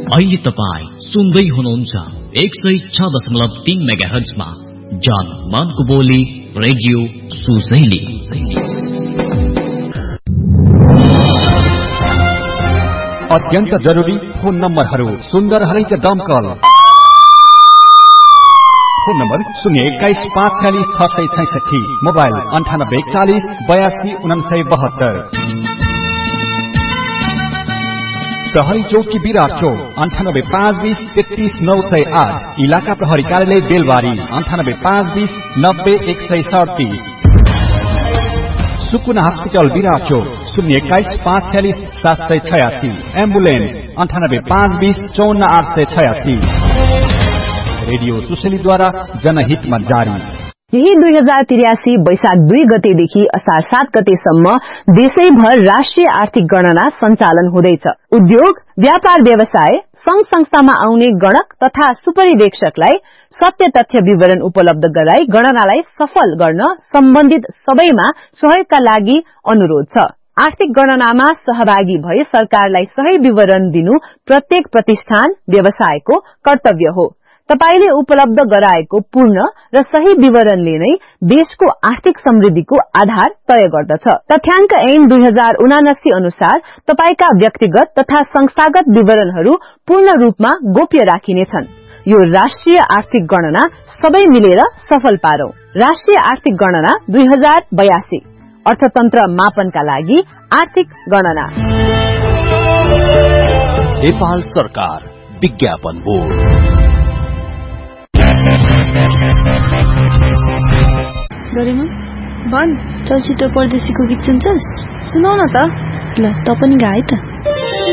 अहिले तपाईँ सुन्दै हुनुहुन्छ 106.3 मेगाहर्ट्जमा जान मानको बोली रेडियो सुसैली। अत्यन्त जरुरी फोन नम्बरहरू सुन्दर हरैच दमकल। Phone number 021-546-666, mobile 9840-82-9972। प्रहरी चौकी विराट चौक 98-520-33-908। इलाका प्रहरी कार्यालय बेलबारी 98-520-90-137। सुकुना हस्पिटल विराट चौक 021-546-786। एम्बुलेन्स 98-520-54-886। रेडियो सुशेलीद्वारा जनहितमा जारी। यही 2083 वैशाख 2 गतेदेखि असार 7 गतेसम्म देशैभर राष्ट्रिय आर्थिक गणना सञ्चालन हुँदैछ। उद्योग, व्यापार व्यवसाय, संघ संस्थामा आउने गणक तथा सुपरिवेक्षकलाई सत्य तथ्य विवरण उपलब्ध गराई गणनालाई सफल गर्न सम्बन्धित सबैमा सहयोगका लागि अनुरोध छ। आर्थिक गणनामा सहभागी भई सरकारलाई सही विवरण दिनु प्रत्येक प्रतिष्ठान, व्यवसायको कर्तव्य हो। तपाईले उपलब्ध गराएको पूर्ण र सही विवरणले नै देशको आर्थिक समृद्धिको आधार तय गर्दछ। तथ्याङ्क ऐन 2079 अनुसार तपाईका व्यक्तिगत तथा संस्थागत विवरणहरू पूर्ण रूपमा गोप्य राखिनेछन्। यो राष्ट्रिय आर्थिक गणना सबै मिलेर सफल पारौं। राष्ट्रिय आर्थिक गणना 2082, अर्थतन्त्र मापनका लागि आर्थिक गणना। नेपाल सरकार विज्ञापन बोर्ड। गरिमा भन, चलचित्र परदेशीको गीत सुन्छस्? सुनाउ न त। ल त पनि गा है त।